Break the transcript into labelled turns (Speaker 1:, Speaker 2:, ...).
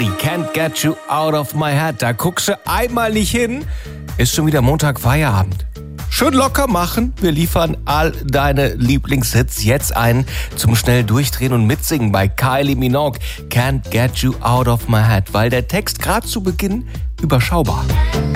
Speaker 1: Can't get you out of my head. Da guckst du einmal nicht hin, ist schon wieder Montag Feierabend. Schön locker machen. Wir liefern all deine Lieblingshits jetzt ein zum schnell durchdrehen und mitsingen bei Kylie Minogue. Can't get you out of my head, weil der Text gerade zu Beginn überschaubar.